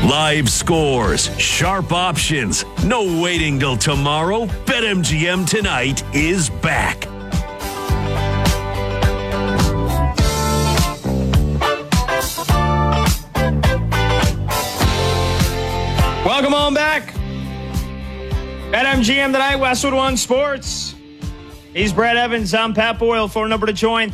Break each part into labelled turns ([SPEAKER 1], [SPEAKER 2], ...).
[SPEAKER 1] Live scores, sharp options, no waiting till tomorrow. BetMGM Tonight is back.
[SPEAKER 2] Welcome on back. BetMGM Tonight, Westwood One Sports. He's Brad Evans. I'm Pat Boyle. Phone number to join,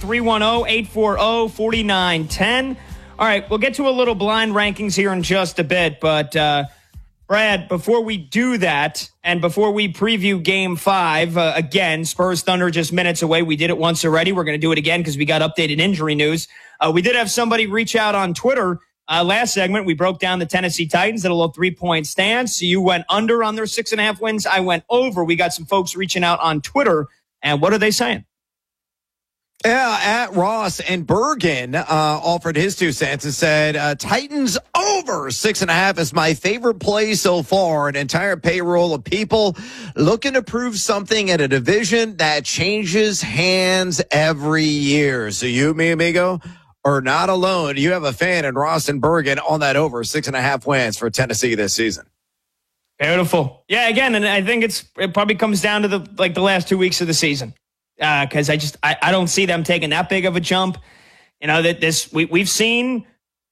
[SPEAKER 2] 310-840-4910. All right, we'll get to a little blind rankings here in just a bit. But, Brad, before we do that, and before we preview Game 5, again, Spurs Thunder just minutes away. We did it once already. We're going to do it again because we got updated injury news. We did have somebody reach out on Twitter. Last segment, we broke down the Tennessee Titans at a little 3-point stance. You went under on their 6.5 wins. I went over. We got some folks reaching out on Twitter. And what are they saying?
[SPEAKER 3] Yeah, at Ross and Bergen offered his 2 cents and said, Titans over 6.5 is my favorite play so far. An entire payroll of people looking to prove something in a division that changes hands every year. So you, mi amigo, are not alone. You have a fan in Ross and Bergen on that over 6.5 wins for Tennessee this season.
[SPEAKER 2] Beautiful. Yeah, again, and I think it probably comes down to the last 2 weeks of the season. Because I don't see them taking that big of a jump. You know, that we've seen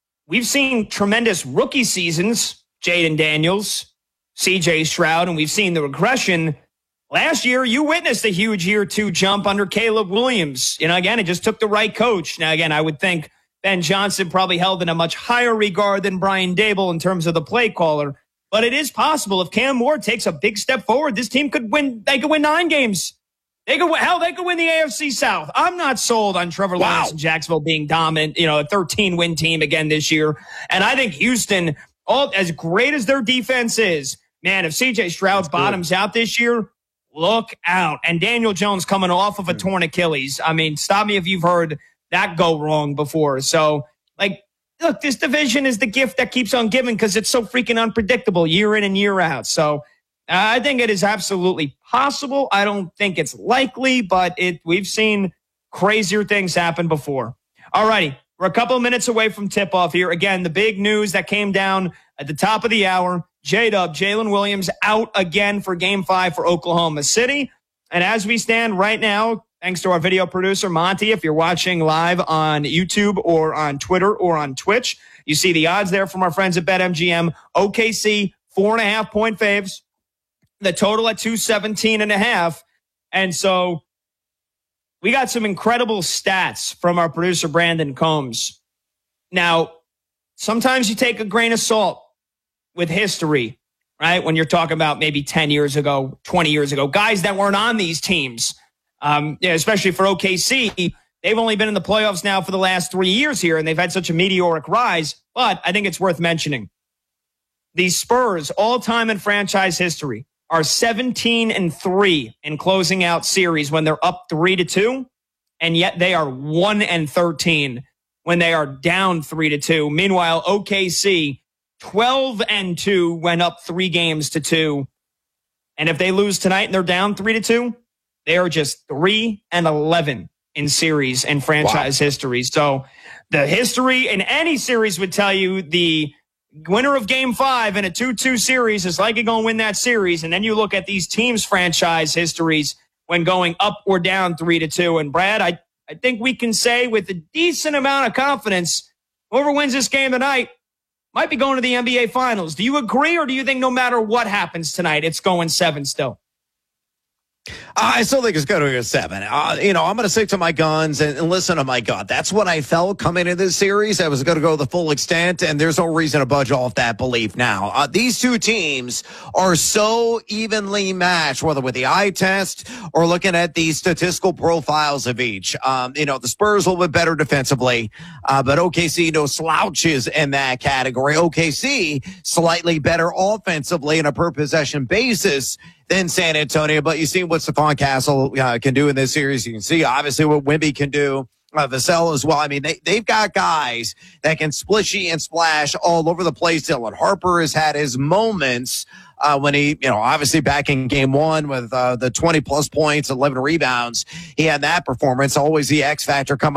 [SPEAKER 2] tremendous rookie seasons, Jaden Daniels, CJ Stroud, and we've seen the regression. Last year, you witnessed a huge year 2 jump under Caleb Williams. You know, again, it just took the right coach. Now, again, I would think Ben Johnson probably held in a much higher regard than Brian Dable in terms of the play caller. But it is possible if Cam Moore takes a big step forward, this team could win. They could win 9 games. They could win the AFC South. I'm not sold on Trevor Lawrence and Jacksonville being dominant, you know, a 13-win team again this year. And I think Houston, as great as their defense is, man, if CJ Stroud bottoms out this year, look out. And Daniel Jones coming off of a torn Achilles. I mean, stop me if you've heard that go wrong before. So, look, this division is the gift that keeps on giving because it's so freaking unpredictable year in and year out. So, I think it is absolutely possible. I don't think it's likely, but we've seen crazier things happen before. All righty. We're a couple of minutes away from tip-off here. Again, the big news that came down at the top of the hour, J-Dub, Jalen Williams out again for Game 5 for Oklahoma City. And as we stand right now, thanks to our video producer, Monty, if you're watching live on YouTube or on Twitter or on Twitch, you see the odds there from our friends at BetMGM. OKC, 4.5-point faves. The total at 217.5. And so we got some incredible stats from our producer, Brandon Combs. Now, sometimes you take a grain of salt with history, right? When you're talking about maybe 10 years ago, 20 years ago, guys that weren't on these teams, especially for OKC, they've only been in the playoffs now for the last 3 years here, and they've had such a meteoric rise. But I think it's worth mentioning. The Spurs, all-time in franchise history, are 17-3 in closing out series when they're up 3-2, and yet they are 1-13 when they are down 3-2. Meanwhile, OKC 12-2 went up 3 games to 2, and if they lose tonight and they're down 3-2, they are just 3-11 in series and franchise history. So the history in any series would tell you the winner of Game 5 in a 2-2 series is likely going to win that series. And then you look at these teams' franchise histories when going up or down 3-2. And Brad, I think we can say with a decent amount of confidence, whoever wins this game tonight might be going to the NBA Finals. Do you agree, or do you think no matter what happens tonight, it's going 7 still?
[SPEAKER 3] I still think it's going to go 7. I'm going to stick to my guns and listen to my gut. That's what I felt coming into this series. I was going to go the full extent, and there's no reason to budge off that belief now. These two teams are so evenly matched, whether with the eye test or looking at the statistical profiles of each. The Spurs a little bit better defensively, but OKC no slouches in that category. OKC slightly better offensively on a per possession basis than San Antonio, but you see what Stephon Castle can do in this series. You can see obviously what Wemby can do. Vassell as well. I mean, they've got guys that can splishy and splash all over the place. Dylan Harper has had his moments when he, obviously back in Game 1 with the 20-plus points, 11 rebounds. He had that performance. Always the X factor coming